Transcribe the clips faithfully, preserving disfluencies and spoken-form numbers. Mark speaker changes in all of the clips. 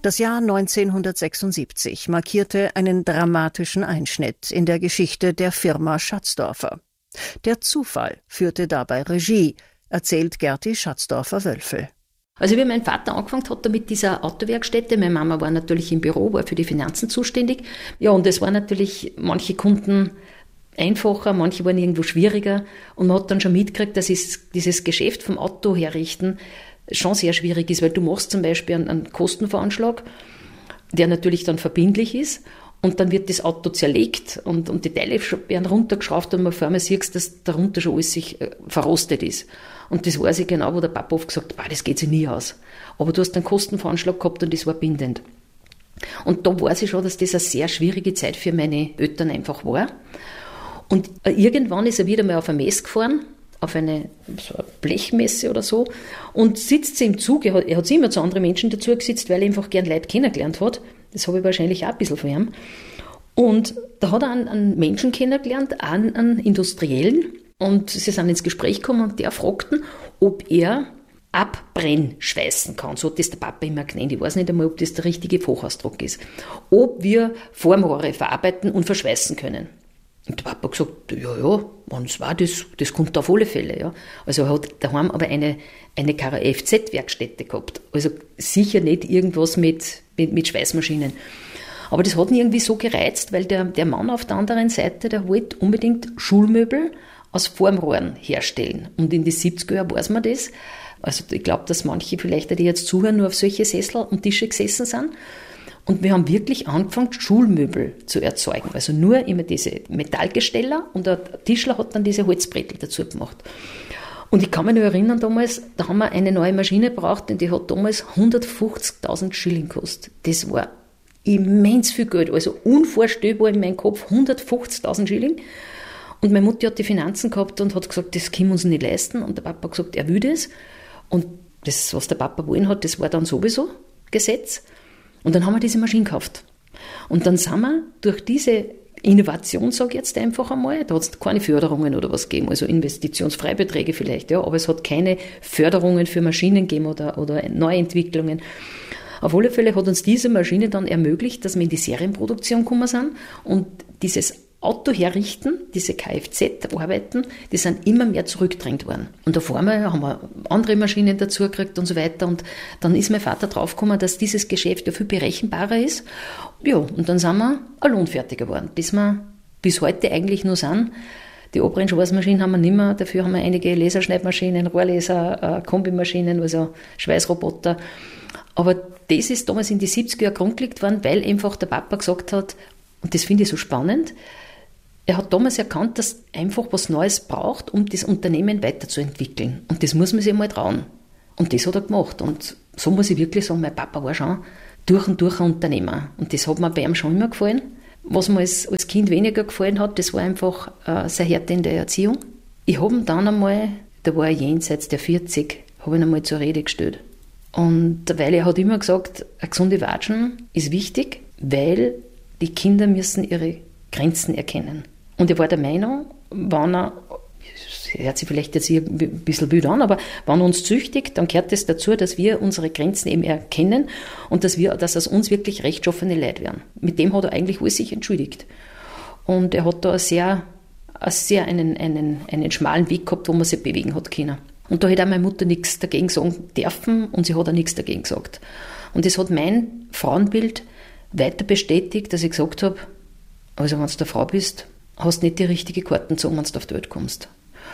Speaker 1: Das Jahr neunzehnhundertsechsundsiebzig markierte einen dramatischen Einschnitt in der Geschichte der Firma Schatzdorfer. Der Zufall führte dabei Regie, erzählt Gerti Schatzdorfer-Wölfel.
Speaker 2: Also wie mein Vater angefangen hat mit dieser Autowerkstätte, meine Mama war natürlich im Büro, war für die Finanzen zuständig. Ja, und es war natürlich manche Kunden einfacher, manche waren irgendwo schwieriger. Und man hat dann schon mitgekriegt, dass es, dieses Geschäft vom Auto herrichten schon sehr schwierig ist, weil du machst zum Beispiel einen, einen Kostenvoranschlag, der natürlich dann verbindlich ist, und dann wird das Auto zerlegt und, und die Teile werden runtergeschraubt und man auf einmal siehst, dass darunter schon alles sich äh, verrostet ist. Und das weiß ich genau, wo der Papa oft gesagt hat, das geht sich nie aus. Aber du hast einen Kostenvoranschlag gehabt und das war bindend. Und da weiß ich schon, dass das eine sehr schwierige Zeit für meine Eltern einfach war. Und äh, irgendwann ist er wieder mal auf eine Messe gefahren, auf eine, so eine Blechmesse oder so, und sitzt sie im Zug. Er hat, er hat sich immer zu anderen Menschen dazu gesetzt, weil er einfach gern Leute kennengelernt hat. Das habe ich wahrscheinlich auch ein bisschen von ihm. Und da hat er einen, einen Menschen kennengelernt, einen, einen Industriellen, und sie sind ins Gespräch gekommen und der fragten, ob er abbrennschweißen kann. So hat das der Papa immer genannt. Ich weiß nicht einmal, ob das der richtige Fachausdruck ist. Ob wir Formrohre verarbeiten und verschweißen können. Und der Papa hat gesagt, ja, ja, wenn es war, das, das kommt auf alle Fälle. Ja. Also er hat daheim aber eine, eine Kfz-Werkstätte gehabt. Also sicher nicht irgendwas mit, mit, mit Schweißmaschinen. Aber das hat ihn irgendwie so gereizt, weil der, der Mann auf der anderen Seite, der wollte unbedingt Schulmöbel aus Formrohren herstellen. Und in die siebziger Jahren weiß man das. Also ich glaube, dass manche vielleicht, die jetzt zuhören, nur auf solche Sessel und Tische gesessen sind. Und wir haben wirklich angefangen, Schulmöbel zu erzeugen. Also nur immer diese Metallgesteller, und der Tischler hat dann diese Holzbrettel dazu gemacht. Und ich kann mich noch erinnern, damals, da haben wir eine neue Maschine gebraucht, und die hat damals hundertfünfzigtausend Schilling gekostet. Das war immens viel Geld, also unvorstellbar in meinem Kopf, hundertfünfzigtausend Schilling. Und meine Mutter hat die Finanzen gehabt und hat gesagt, das können wir uns nicht leisten. Und der Papa hat gesagt, er will das. Und das, was der Papa wollen hat, das war dann sowieso Gesetz. Und dann haben wir diese Maschine gekauft. Und dann sind wir durch diese Innovation, sage ich jetzt einfach einmal, da hat es keine Förderungen oder was gegeben, also Investitionsfreibeträge vielleicht, ja, aber es hat keine Förderungen für Maschinen gegeben oder, oder Neuentwicklungen. Auf alle Fälle hat uns diese Maschine dann ermöglicht, dass wir in die Serienproduktion gekommen sind, und dieses Auto herrichten, diese Kfz-Arbeiten, die sind immer mehr zurückgedrängt worden. Und auf einmal haben wir andere Maschinen dazu gekriegt und so weiter. Und dann ist mein Vater draufgekommen, dass dieses Geschäft ja viel berechenbarer ist. Ja, und dann sind wir lohnfertiger geworden, bis wir bis heute eigentlich nur sind. Die Abrennschweißmaschinen haben wir nicht mehr, dafür haben wir einige Laserschneidmaschinen, Rohrlaser, Kombimaschinen, also Schweißroboter. Aber das ist damals in die siebziger Jahre grundgelegt worden, weil einfach der Papa gesagt hat, und das finde ich so spannend, er hat damals erkannt, dass einfach was Neues braucht, um das Unternehmen weiterzuentwickeln. Und das muss man sich mal trauen. Und das hat er gemacht. Und so muss ich wirklich sagen, mein Papa war schon durch und durch ein Unternehmer. Und das hat mir bei ihm schon immer gefallen. Was mir als, als Kind weniger gefallen hat, das war einfach äh, seine Härte in der Erziehung. Ich habe ihn dann einmal, da war er jenseits der vierzig, habe ihn einmal zur Rede gestellt. Und weil er hat immer gesagt, eine gesunde Watschen ist wichtig, weil die Kinder müssen ihre Grenzen erkennen. Und er war der Meinung, wenn er, das hört sich vielleicht jetzt ein bisschen wild an, aber wenn er uns züchtigt, dann gehört es dazu, dass wir unsere Grenzen eben erkennen und dass wir, dass aus uns wirklich rechtschaffene Leute werden. Mit dem hat er eigentlich alles sich entschuldigt. Und er hat da sehr, sehr einen, einen, einen schmalen Weg gehabt, wo man sich bewegen hat können. Und da hätte auch meine Mutter nichts dagegen sagen dürfen, und sie hat auch nichts dagegen gesagt. Und das hat mein Frauenbild weiter bestätigt, dass ich gesagt habe, also wenn du eine Frau bist, hast du nicht die richtige Karten gezogen, wenn du auf die Welt kommst.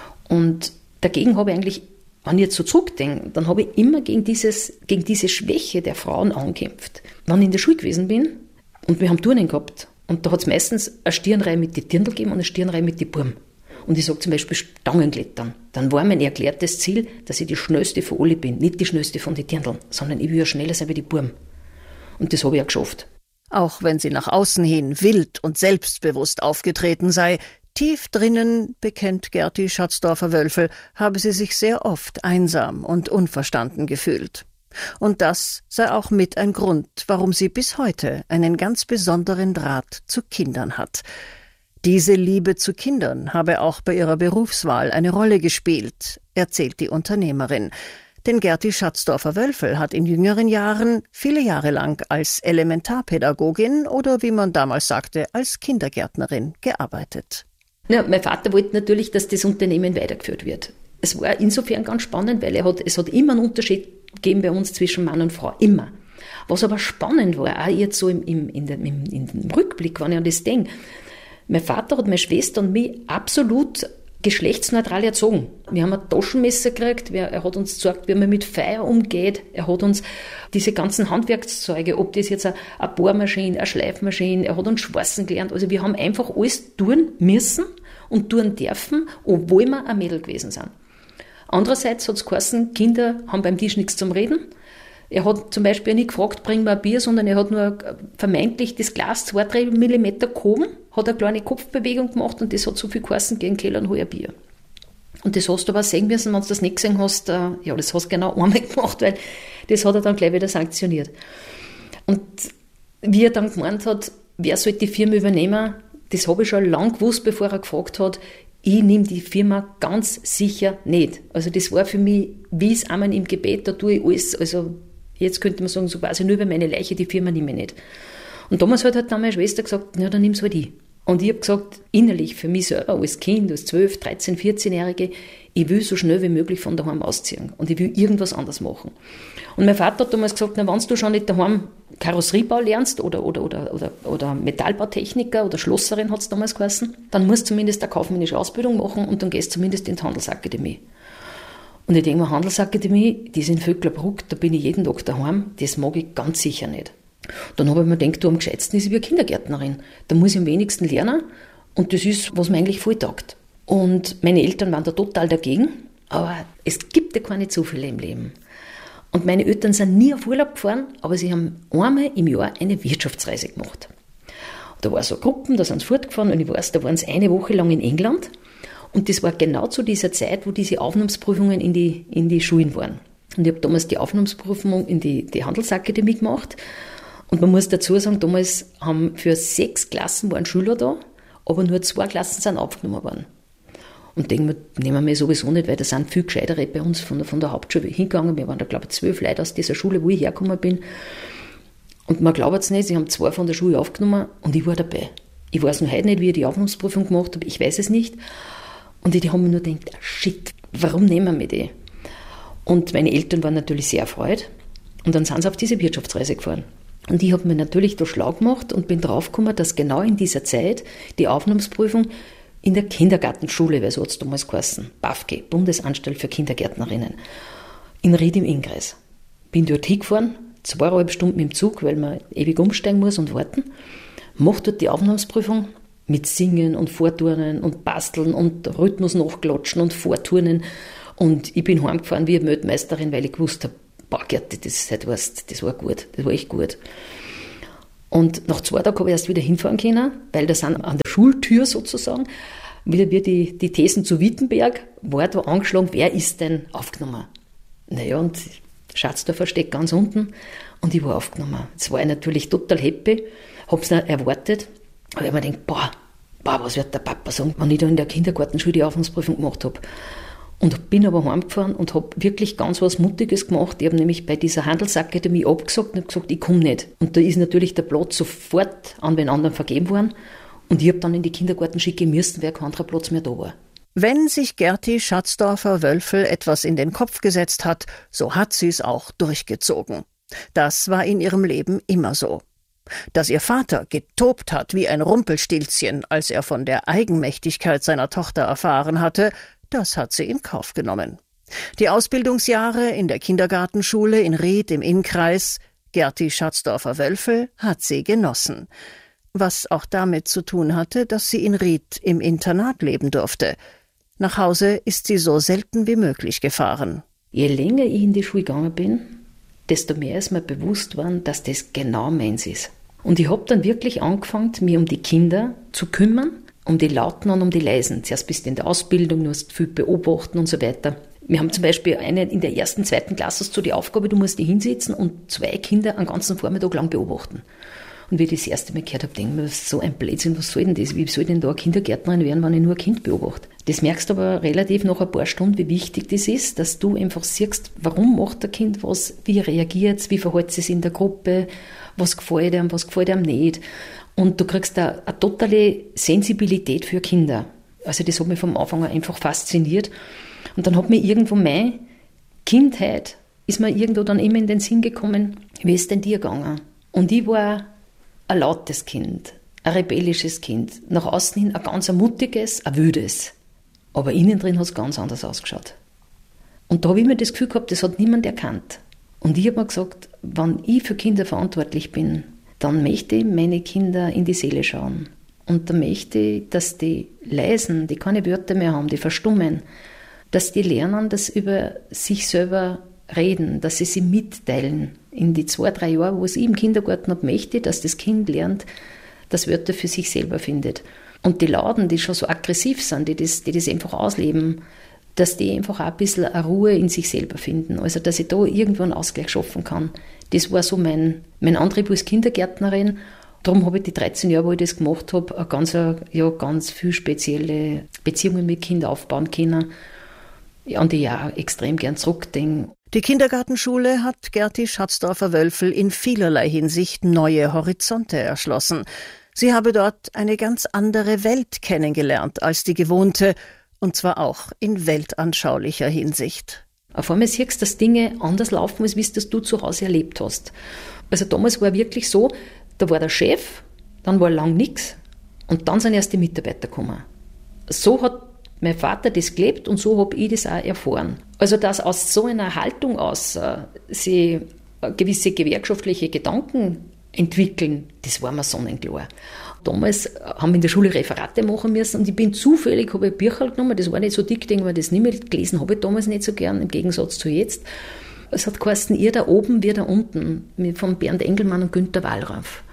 Speaker 2: Und dagegen habe ich eigentlich, wenn ich jetzt so zurückdenke, dann habe ich immer gegen, dieses, gegen diese Schwäche der Frauen angekämpft. Wenn ich in der Schule gewesen bin und wir haben Turnen gehabt, und da hat es meistens eine Stirnreihe mit den Dirndl gegeben und eine Stirnreihe mit den Burm. Und ich sage zum Beispiel Stangenklettern. Dann war mein erklärtes Ziel, dass ich die Schnellste von alle bin. Nicht die Schnellste von den Dirndln, sondern ich will ja schneller sein wie die Burm. Und das habe ich auch geschafft.
Speaker 1: Auch wenn sie nach außen hin wild und selbstbewusst aufgetreten sei, tief drinnen, bekennt Gerti Schatzdorfer-Wölfel, habe sie sich sehr oft einsam und unverstanden gefühlt. Und das sei auch mit ein Grund, warum sie bis heute einen ganz besonderen Draht zu Kindern hat. Diese Liebe zu Kindern habe auch bei ihrer Berufswahl eine Rolle gespielt, erzählt die Unternehmerin. Denn Gerti Schatzdorfer-Wölfel hat in jüngeren Jahren viele Jahre lang als Elementarpädagogin oder wie man damals sagte, als Kindergärtnerin gearbeitet.
Speaker 2: Ja, mein Vater wollte natürlich, dass das Unternehmen weitergeführt wird. Es war insofern ganz spannend, weil er hat, es hat immer einen Unterschied gegeben bei uns zwischen Mann und Frau, immer. Was aber spannend war, auch jetzt so im, im, in, dem, im, in dem Rückblick, wenn ich an das denke, mein Vater hat meine Schwester und mich absolut geschlechtsneutral erzogen. Wir haben ein Taschenmesser gekriegt, er hat uns gezeigt, wie man mit Feuer umgeht, er hat uns diese ganzen Handwerkszeuge, ob das jetzt eine, eine Bohrmaschine, eine Schleifmaschine, er hat uns schweißen gelernt, also wir haben einfach alles tun müssen und tun dürfen, obwohl wir ein Mädel gewesen sind. Andererseits hat es geheißen, Kinder haben beim Tisch nichts zum Reden. Er hat zum Beispiel nicht gefragt, bring mir ein Bier, sondern er hat nur vermeintlich das Glas zwei, drei Millimeter gehoben, hat eine kleine Kopfbewegung gemacht und das hat so viel geheißen, geh in den Keller und hol ein Bier. Und das hast du aber sehen müssen, wenn du das nicht gesehen hast, äh, ja, das hast du genau einmal gemacht, weil das hat er dann gleich wieder sanktioniert. Und wie er dann gemeint hat, wer soll die Firma übernehmen, das habe ich schon lange gewusst, bevor er gefragt hat, ich nehme die Firma ganz sicher nicht. Also das war für mich, wie es einmal im Gebet, da tue ich alles, also jetzt könnte man sagen, so quasi nur über meine Leiche, die Firma nehme ich nicht. Und damals hat halt dann meine Schwester gesagt, ja, dann nimm's halt ich. Und ich habe gesagt, innerlich für mich selber, als Kind, als zwölf-, dreizehn-, vierzehnjährige, ich will so schnell wie möglich von daheim ausziehen. Und ich will irgendwas anderes machen. Und mein Vater hat damals gesagt, na, wenn du schon nicht daheim Karosseriebau lernst oder, oder, oder, oder, oder Metallbautechniker oder Schlosserin hat es damals geheißen, dann musst du zumindest eine kaufmännische Ausbildung machen und dann gehst du zumindest in die Handelsakademie. Und ich denke mir, Handelsakademie, die ist in Vöcklerbruck, da bin ich jeden Tag daheim, das mag ich ganz sicher nicht. Dann habe ich mir gedacht, du, am gescheitsten ist ich wie eine Kindergärtnerin. Da muss ich am wenigsten lernen und das ist, was mir eigentlich voll taugt. Und meine Eltern waren da total dagegen, aber es gibt ja keine Zufälle im Leben. Und meine Eltern sind nie auf Urlaub gefahren, aber sie haben einmal im Jahr eine Wirtschaftsreise gemacht. Da war so Gruppen, da sind sie fortgefahren und ich weiß, da waren sie eine Woche lang in England. Und das war genau zu dieser Zeit, wo diese Aufnahmsprüfungen in die, in die Schulen waren. Und ich habe damals die Aufnahmsprüfung in die, die Handelsakademie gemacht. Und man muss dazu sagen, damals haben für sechs Klassen waren Schüler da, aber nur zwei Klassen sind aufgenommen worden. Und denken wir, nehmen wir sowieso nicht, weil da sind viel Gescheitere bei uns von der, von der Hauptschule hingegangen. Wir waren da, glaube ich, zwölf Leute aus dieser Schule, wo ich hergekommen bin. Und man glaubt es nicht, sie haben zwei von der Schule aufgenommen und ich war dabei. Ich weiß noch heute nicht, wie ich die Aufnahmsprüfung gemacht habe, ich weiß es nicht. Und die haben mir nur gedacht, shit, warum nehmen wir die? Und meine Eltern waren natürlich sehr erfreut. Und dann sind sie auf diese Wirtschaftsreise gefahren. Und ich habe mir natürlich da schlau gemacht und bin draufgekommen, dass genau in dieser Zeit die Aufnahmsprüfung in der Kindergartenschule, weil so hat es damals geheißen, BAföG, Bundesanstalt für Kindergärtnerinnen, in Ried im Innkreis. Bin dort hingefahren, zweieinhalb Stunden mit dem Zug, weil man ewig umsteigen muss und warten, mache dort die Aufnahmsprüfung mit Singen und Vorturnen und Basteln und Rhythmus nachklatschen und Vorturnen. Und ich bin heimgefahren wie eine Weltmeisterin, weil ich gewusst habe, boah, Gerti, das, das, das war gut, das war echt gut. Und nach zwei Tagen habe ich erst wieder hinfahren können, weil da sind an der Schultür sozusagen, wieder wie die, die Thesen zu Wittenberg, war da angeschlagen, wer ist denn aufgenommen? Naja, und Schatzdorfer steht ganz unten und ich war aufgenommen. Jetzt war ich natürlich total happy, habe es nicht erwartet, aber ich habe mir gedacht, boah, boah, was wird der Papa sagen, wenn ich da in der Kindergartenschule die Aufnahmsprüfung gemacht habe. Und bin aber heimgefahren und habe wirklich ganz was Mutiges gemacht. Ich habe nämlich bei dieser Handelsakademie abgesagt und habe gesagt, ich komme nicht. Und da ist natürlich der Platz sofort an den anderen vergeben worden. Und ich habe dann in die Kindergarten schicken müssen, weil kein anderer Platz mehr da war.
Speaker 1: Wenn sich Gerti Schatzdorfer-Wölfel etwas in den Kopf gesetzt hat, so hat sie es auch durchgezogen. Das war in ihrem Leben immer so. Dass ihr Vater getobt hat wie ein Rumpelstilzchen, als er von der Eigenmächtigkeit seiner Tochter erfahren hatte, das hat sie in Kauf genommen. Die Ausbildungsjahre in der Kindergartenschule in Ried im Innkreis, Gerti Schatzdorfer-Wölfel, hat sie genossen. Was auch damit zu tun hatte, dass sie in Ried im Internat leben durfte. Nach Hause ist sie so selten wie möglich gefahren.
Speaker 2: Je länger ich in die Schule gegangen bin, desto mehr ist mir bewusst worden, dass das genau meins ist. Und ich habe dann wirklich angefangen, mich um die Kinder zu kümmern, um die Lauten und um die Leisen. Zuerst bist du in der Ausbildung, du musst viel beobachten und so weiter. Wir haben zum Beispiel eine in der ersten, zweiten Klasse hast du die Aufgabe, du musst dich hinsetzen und zwei Kinder einen ganzen Vormittag lang beobachten. Und wie ich das erste Mal gehört habe, denke ich mir, so ein Blödsinn, was soll denn das? Wie soll denn da eine Kindergärtnerin werden, wenn ich nur ein Kind beobachte? Das merkst du aber relativ nach ein paar Stunden, wie wichtig das ist, dass du einfach siehst, warum macht der Kind was, wie reagiert es, wie verhält es sich in der Gruppe, was gefällt ihm, was gefällt ihm nicht. Und du kriegst da eine totale Sensibilität für Kinder. Also das hat mich vom Anfang an einfach fasziniert. Und dann hat mir irgendwo meine Kindheit, ist mir irgendwo dann immer in den Sinn gekommen, wie ist denn dir gegangen? Und ich war ein lautes Kind, ein rebellisches Kind, nach außen hin ein ganz ein mutiges, ein wildes. Aber innen drin hat es ganz anders ausgeschaut. Und da habe ich mir das Gefühl gehabt, das hat niemand erkannt. Und ich habe mir gesagt, wenn ich für Kinder verantwortlich bin, dann möchte ich meine Kinder in die Seele schauen. Und dann möchte ich, dass die leisen, die keine Wörter mehr haben, die verstummen, dass die lernen, dass über sich selber reden, dass sie sie mitteilen. In die zwei, drei Jahre, wo ich im Kindergarten habe, möchte ich, dass das Kind lernt, dass Wörter für sich selber findet. Und die Lauten, die schon so aggressiv sind, die das, die das einfach ausleben, dass die einfach auch ein bisschen eine Ruhe in sich selber finden. Also, dass ich da irgendwo einen Ausgleich schaffen kann. Das war so mein, mein Antrieb als Kindergärtnerin. Darum habe ich die dreizehn Jahre, wo ich das gemacht habe, eine ganz, ja, ganz viel spezielle Beziehungen mit Kindern aufbauen können, an die ich auch extrem gern zurückdenke.
Speaker 1: Die Kindergartenschule hat Gerti Schatzdorfer-Wölfel in vielerlei Hinsicht neue Horizonte erschlossen. Sie habe dort eine ganz andere Welt kennengelernt als die gewohnte, und zwar auch in weltanschaulicher Hinsicht.
Speaker 2: Auf einmal siehst du, dass Dinge anders laufen, als wie es das du zu Hause erlebt hast. Also damals war wirklich so, da war der Chef, dann war lang nichts und dann sind erst die Mitarbeiter gekommen. So hat mein Vater das gelebt und so habe ich das auch erfahren. Also dass aus so einer Haltung aus äh, sie gewisse gewerkschaftliche Gedanken entwickeln, das war mir sonnenklar. Damals haben wir in der Schule Referate machen müssen und ich bin zufällig, habe ich Bücher genommen, das war nicht so dick, denke ich, das nicht mehr gelesen habe ich damals nicht so gern, im Gegensatz zu jetzt. Es hat geheißen, ihr da oben, wir da unten, von Bernd Engelmann und Günter Wallraff.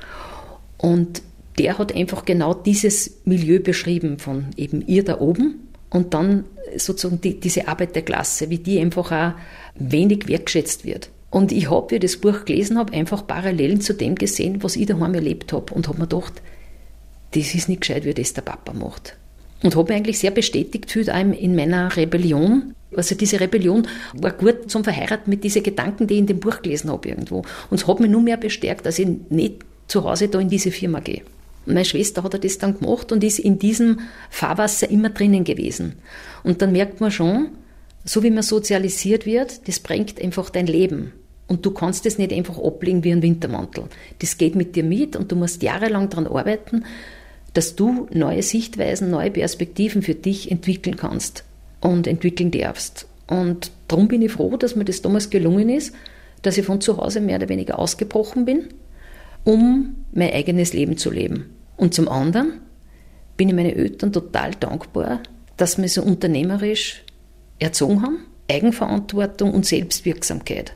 Speaker 2: Und der hat einfach genau dieses Milieu beschrieben von eben ihr da oben und dann sozusagen die, diese Arbeiterklasse, wie die einfach auch wenig wertgeschätzt wird. Und ich habe, wie ich das Buch gelesen habe, einfach Parallelen zu dem gesehen, was ich daheim erlebt habe und habe mir gedacht, das ist nicht gescheit, wie das der Papa macht. Und habe mich eigentlich sehr bestätigt gefühlt in meiner Rebellion. Also diese Rebellion war gut zum Verheiraten mit diesen Gedanken, die ich in dem Buch gelesen habe irgendwo. Und es hat mich nur mehr bestärkt, dass ich nicht zu Hause da in diese Firma gehe. Und meine Schwester hat das dann gemacht und ist in diesem Fahrwasser immer drinnen gewesen. Und dann merkt man schon, so wie man sozialisiert wird, das prägt einfach dein Leben. Und du kannst das nicht einfach ablegen wie ein Wintermantel. Das geht mit dir mit und du musst jahrelang daran arbeiten, dass du neue Sichtweisen, neue Perspektiven für dich entwickeln kannst und entwickeln darfst. Und darum bin ich froh, dass mir das damals gelungen ist, dass ich von zu Hause mehr oder weniger ausgebrochen bin, um mein eigenes Leben zu leben. Und zum anderen bin ich meinen Eltern total dankbar, dass sie mich so unternehmerisch erzogen haben, Eigenverantwortung und Selbstwirksamkeit.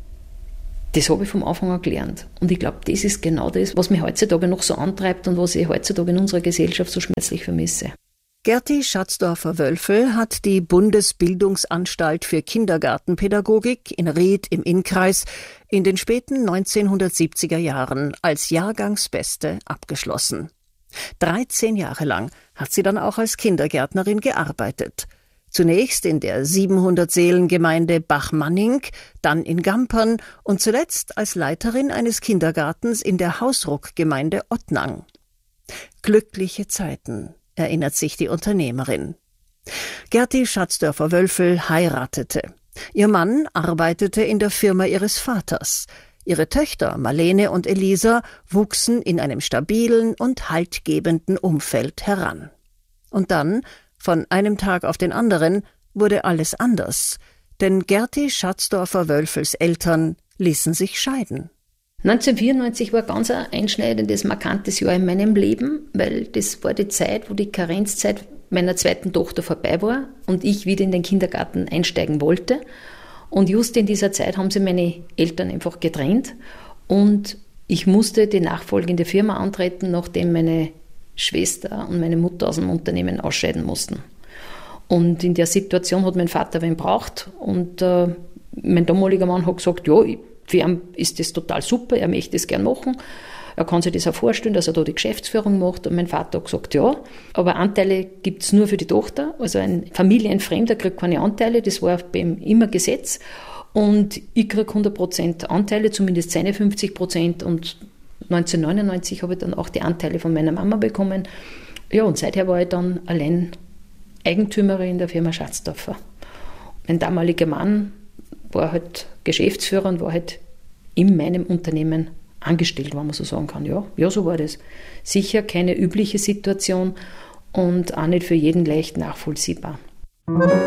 Speaker 2: Das habe ich vom Anfang an gelernt. Und ich glaube, das ist genau das, was mich heutzutage noch so antreibt und was ich heutzutage in unserer Gesellschaft so schmerzlich vermisse.
Speaker 1: Gerti Schatzdorfer-Wölfel hat die Bundesbildungsanstalt für Kindergartenpädagogik in Ried im Innkreis in den späten neunzehnhundertsiebziger Jahren als Jahrgangsbeste abgeschlossen. dreizehn Jahre lang hat sie dann auch als Kindergärtnerin gearbeitet. Zunächst in der siebenhundert-Seelen-Gemeinde Bachmanning, dann in Gampern und zuletzt als Leiterin eines Kindergartens in der Hausruck-Gemeinde Ottnang. Glückliche Zeiten, erinnert sich die Unternehmerin. Gerti Schatzdorfer-Wölfel heiratete. Ihr Mann arbeitete in der Firma ihres Vaters. Ihre Töchter Marlene und Elisa wuchsen in einem stabilen und haltgebenden Umfeld heran. Und dann, von einem Tag auf den anderen, wurde alles anders, denn Gerti Schatzdorfer-Wölfels Eltern ließen sich scheiden.
Speaker 2: neunzehnhundertvierundneunzig war ganz ein einschneidendes, markantes Jahr in meinem Leben, weil das war die Zeit, wo die Karenzzeit meiner zweiten Tochter vorbei war und ich wieder in den Kindergarten einsteigen wollte. Und just in dieser Zeit haben sie meine Eltern einfach getrennt und ich musste die nachfolgende Firma antreten, nachdem meine Schwester und meine Mutter aus dem Unternehmen ausscheiden mussten. Und in der Situation hat mein Vater wen braucht und äh, mein damaliger Mann hat gesagt, ja, ich für ihn ist das total super, er möchte das gern machen. Er kann sich das auch vorstellen, dass er da die Geschäftsführung macht. Und mein Vater hat gesagt, ja, aber Anteile gibt es nur für die Tochter. Also ein Familienfremder kriegt keine Anteile, das war bei ihm immer Gesetz. Und ich kriege hundert Prozent Anteile, zumindest seine fünfzig Prozent. Und neunzehnhundertneunundneunzig habe ich dann auch die Anteile von meiner Mama bekommen. Ja, und seither war ich dann allein Eigentümerin der Firma Schatzdorfer. Mein damaliger Mann war halt Geschäftsführer und war halt in meinem Unternehmen angestellt, wenn man so sagen kann. Ja, ja, so war das. Sicher keine übliche Situation und auch nicht für jeden leicht nachvollziehbar.